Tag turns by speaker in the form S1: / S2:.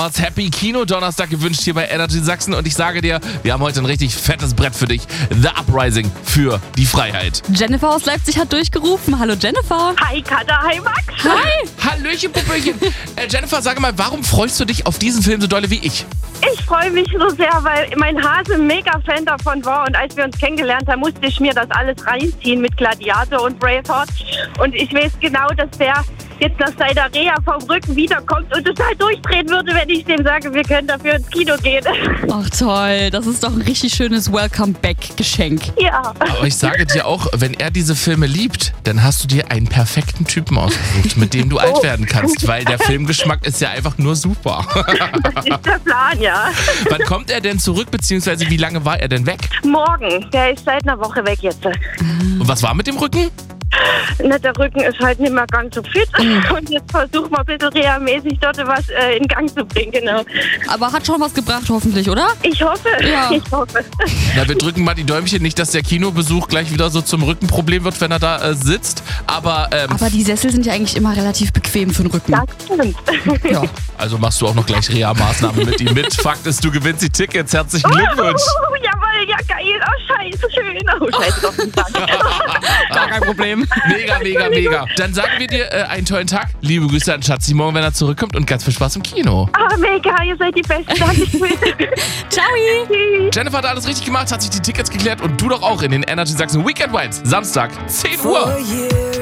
S1: Happy Kino-Donnerstag gewünscht hier bei Energy Sachsen und ich sage dir, wir haben heute ein richtig fettes Brett für dich. The Uprising für die Freiheit.
S2: Jennifer aus Leipzig hat durchgerufen. Hallo Jennifer.
S3: Hi Katha, hi Max.
S2: Hi.
S1: Hallöchen, Puppelchen. Jennifer, sage mal, warum freust du dich auf diesen Film so dolle wie ich?
S3: Ich freue mich so sehr, weil mein Hase ein Mega-Fan davon war und als wir uns kennengelernt haben, musste ich mir das alles reinziehen mit Gladiator und Braveheart und ich weiß genau, dass der jetzt nach seiner Reha vom Rücken wiederkommt und total durchdrehen würde, wenn ich dem sage, wir können dafür ins Kino gehen.
S2: Ach toll, das ist doch ein richtig schönes Welcome-Back-Geschenk.
S3: Ja.
S1: Aber ich sage dir auch, wenn er diese Filme liebt, dann hast du dir einen perfekten Typen ausgesucht, mit dem du alt werden kannst, weil der Filmgeschmack ist ja einfach nur super.
S3: Das ist der Plan, ja.
S1: Wann kommt er denn zurück, beziehungsweise wie lange war er denn weg?
S3: Morgen, der ist seit einer Woche weg jetzt.
S1: Und was war mit dem Rücken?
S3: Na, der Rücken ist halt nicht mehr ganz so fit und jetzt versuchen wir ein bisschen reha-mäßig dort was in Gang zu bringen, genau.
S2: Aber hat schon was gebracht hoffentlich, oder?
S3: Ich hoffe,
S2: Ja.
S3: ich hoffe.
S1: Na, wir drücken mal die Däumchen, nicht, dass der Kinobesuch gleich wieder so zum Rückenproblem wird, wenn er da sitzt. Aber
S2: die Sessel sind ja eigentlich immer relativ bequem für den Rücken.
S3: Das stimmt.
S2: Ja.
S1: also machst du auch noch gleich Reha-Maßnahmen mit ihm mit. Fakt ist, du gewinnst die Tickets. Herzlichen Glückwunsch.
S3: Jawohl, ja geil. Oh, scheiße, schön. Oh, scheiße, doch nicht sagen.
S2: Gar kein Problem.
S1: Mega, mega, mega. Dann sagen wir dir einen tollen Tag. Liebe Grüße an Schatzi morgen, wenn er zurückkommt und ganz viel Spaß im Kino.
S3: Ah, mega, ihr seid die Besten. Dankeschön.
S2: Ciao.
S3: Tschüss.
S1: Jennifer hat alles richtig gemacht, hat sich die Tickets geklärt und du doch auch in den Energy Sachsen Weekend Vibes. Samstag, 10 Uhr.